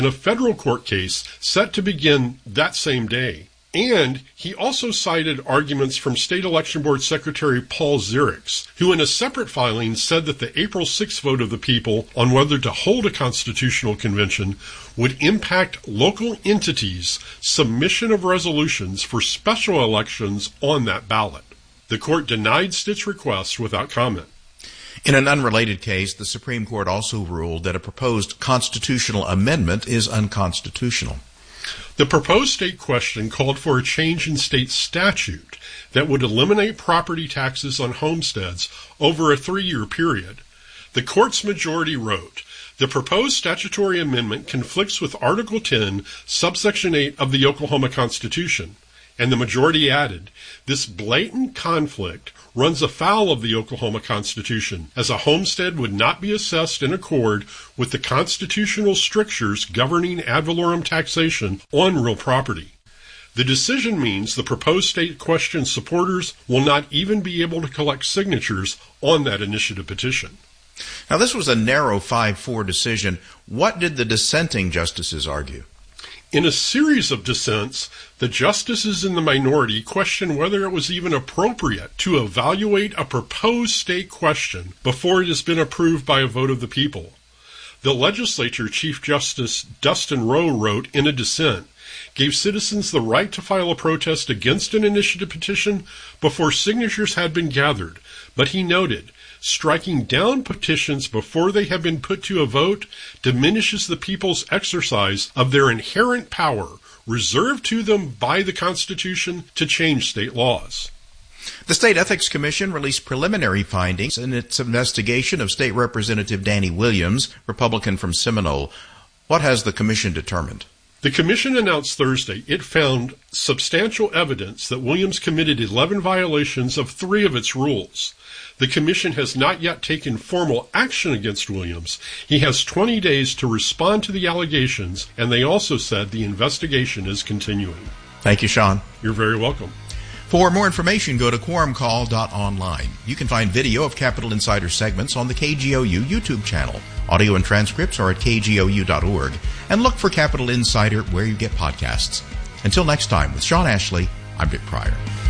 in a federal court case set to begin that same day. And he also cited arguments from State Election Board Secretary Paul Zirix, who in a separate filing said that the April 6th vote of the people on whether to hold a constitutional convention would impact local entities' submission of resolutions for special elections on that ballot. The court denied Stitt's request without comment. In an unrelated case, the Supreme Court also ruled that a proposed constitutional amendment is unconstitutional. The proposed state question called for a change in state statute that would eliminate property taxes on homesteads over a 3-year period. The court's majority wrote, "The proposed statutory amendment conflicts with Article 10, subsection 8 of the Oklahoma Constitution." And the majority added, "This blatant conflict runs afoul of the Oklahoma Constitution, as a homestead would not be assessed in accord with the constitutional strictures governing ad valorem taxation on real property." The decision means the proposed state question supporters will not even be able to collect signatures on that initiative petition. Now, this was a narrow 5-4 decision. What did the dissenting justices argue? In a series of dissents, the justices in the minority questioned whether it was even appropriate to evaluate a proposed state question before it has been approved by a vote of the people. The legislature, Chief Justice Dustin Rowe wrote in a dissent, gave citizens the right to file a protest against an initiative petition before signatures had been gathered, but he noted, striking down petitions before they have been put to a vote diminishes the people's exercise of their inherent power reserved to them by the Constitution to change state laws. The State Ethics Commission released preliminary findings in its investigation of State Representative Danny Williams, Republican from Seminole. What has the commission determined? The commission announced Thursday it found substantial evidence that Williams committed 11 violations of 3 of its rules. The commission has not yet taken formal action against Williams. He has 20 days to respond to the allegations, and they also said the investigation is continuing. Thank you, Sean. You're very welcome. For more information, go to quorumcall.online. You can find video of Capitol Insider segments on the KGOU YouTube channel. Audio and transcripts are at kgou.org. And look for Capitol Insider where you get podcasts. Until next time, with Sean Ashley, I'm Dick Pryor.